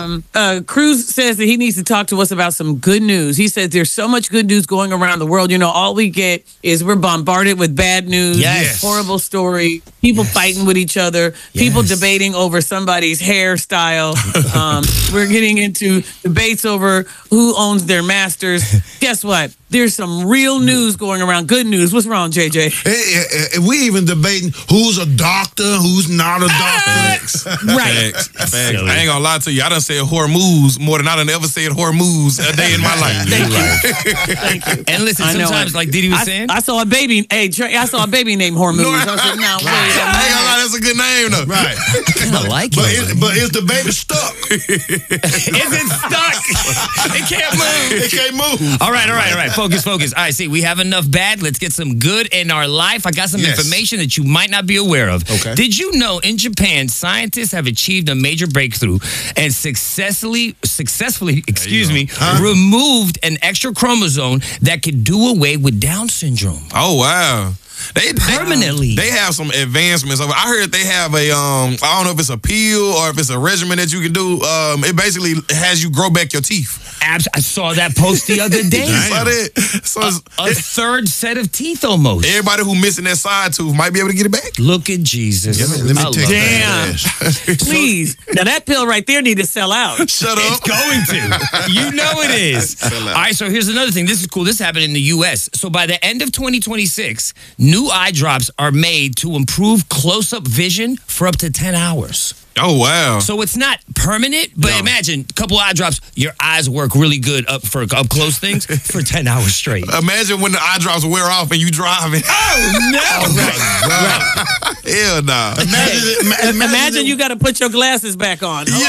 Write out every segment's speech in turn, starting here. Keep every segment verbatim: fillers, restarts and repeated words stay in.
um, uh, Cruz says that he needs to talk to us about some good news. He says there's so much good news going around the world. You know, all we get is we're bombarded with bad news, Yes. horrible story, people Yes. fighting with each other, people Yes. debating over somebody's hairstyle. um, we're getting into debates over who owns their masters. Guess what? There's some real news going around. Good news. What's wrong, J J? Hey, hey, hey, we even debating who's a doctor, who's not a doctor. Right. Facts. Facts. I ain't gonna lie to you. I done said Hormuz more than I done ever said Hormuz a day in my life. Thank you. Thank you. And listen, I know sometimes, it. like Diddy was I, saying, I saw a baby. Hey, Trey, I saw a baby named Hormuz. No, I was like, no, wait. I ain't gonna lie, that's a good name though. Right. I like But, it. it, but is the baby stuck? Is it stuck? It can't move. It can't move. All right, all right, all right. Focus, focus. All right, see, we have enough bad. Let's get some good in our life. I got some Yes. information that you might not be aware of. Okay. Did you know in Japan, scientists have achieved a major breakthrough and successfully, successfully, excuse me, Huh? removed an extra chromosome that could do away with Down syndrome? Oh wow. They, they Permanently. They have some advancements. I heard they have a um. I don't know if it's a pill or if it's a regimen that you can do. Um, it basically has you grow back your teeth. Abs- I saw that post the other day. So, that, so it's- A third set of teeth almost. everybody who missing that side tooth might be able to get it back. Look at Jesus. Yeah, let me I take love that. Damn. Please. Now, that pill right there need to sell out. Shut It's up. going to. You know it is. All right, so here's another thing. This is cool. This happened in the U S. So by the end of twenty twenty-six, new eye drops are made to improve close-up vision for up to ten hours. Oh wow. So it's not permanent, but No. imagine a couple eye drops, your eyes work really good up for up close things for ten hours straight. Imagine when the eye drops wear off and you driving. Oh, no. Hell nah. Imagine, it- Imagine, imagine, you got to put your glasses back on. Yeah.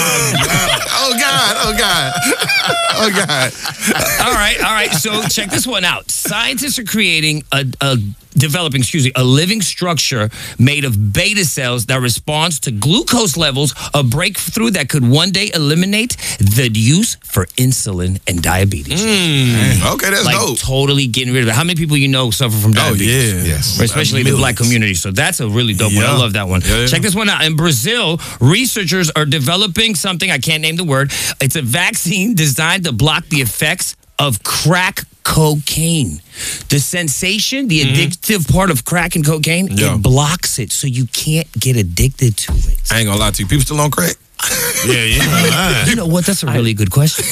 Oh God. Oh God. Oh God. All right, all right. So check this one out. Scientists are creating a, a developing, excuse me, a living structure made of beta cells that responds to glucose levels, a breakthrough that could one day eliminate the use for insulin and diabetes. Mm, okay, that's Like dope. totally getting rid of it. How many people you know suffer from Oh diabetes? yeah. Yes. Especially the Millions. black community. So that's a really dope one. I Yeah. love that one. Yeah, yeah. Check this one out. In Brazil, researchers are developing something, I can't name the word. It's a vaccine designed to block the effects of crack cocaine. The sensation, the addictive part of crack and cocaine, Yeah. it blocks it so you can't get addicted to it. I ain't gonna lie to you. People still on crack. yeah, yeah. You know what? That's a really good question.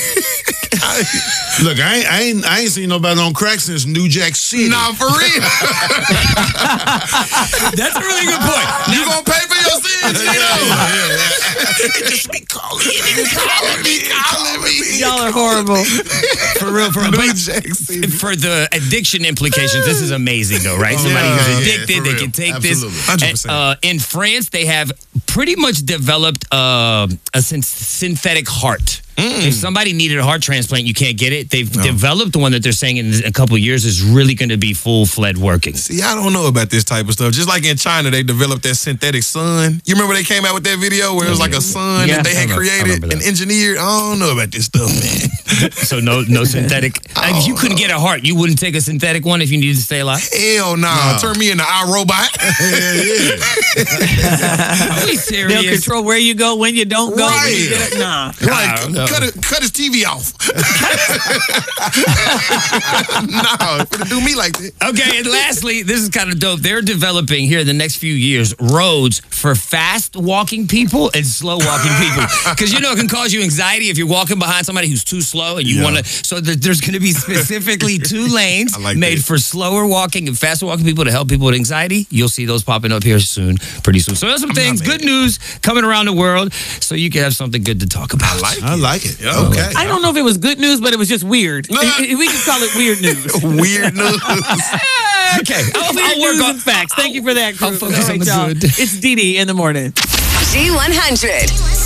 Look, I ain't, I ain't, I ain't seen nobody on crack since New Jack City. Nah, for real. That's a really good point. You gonna pay for your sins, you know? It just be calling me. calling me, calling me. Y'all are horrible. For real, for real. New But Jack City. for the addiction implications, this is amazing, though, right? Oh, Somebody yeah, who's yeah, addicted, for they real. can take Absolutely. this. one hundred And, percent. uh, in France, they have pretty much developed uh, a syn- synthetic heart. If somebody needed a heart transplant, you can't get it. They've developed one that they're saying in a couple of years is really going to be full-fledged working. See, I don't know about this type of stuff. Just like in China, they developed that synthetic sun. You remember they came out with that video where it was like a sun Yeah. that they I had remember- I created remember and that. engineered. I don't know about this stuff, man. So no, no synthetic. Like, if you couldn't get a heart, you wouldn't take a synthetic one if you needed to stay alive. Hell nah. No. Turn me into iRobot. Are we They'll serious? control where you go, when you don't go. When you Right. get up. Nah. Like, don't know. cut, it, cut his T V off. no, it's gonna do me like that. Okay, and lastly, this is kind of dope. They're developing here in the next few years roads for fast walking people and slow walking people. Because you know it can cause you anxiety if you're walking behind somebody who's too slow and you Yeah. want to. So that there's going to be specifically two lanes I like made that. for slower walking and faster walking people to help people with anxiety. You'll see those popping up here soon, pretty soon. So there's some things, mad. good news coming around the world, so you can have something good to talk about. I like I like it. Yeah. Okay. I don't know if it was good news, but it was just weird. Nah. We can call it weird news. Weird news. Okay, I'll, Weird I'll work news on and facts. Thank you for that, I'll Cruz. focus All on the y'all. good. It's Dee Dee in the morning. G one hundred.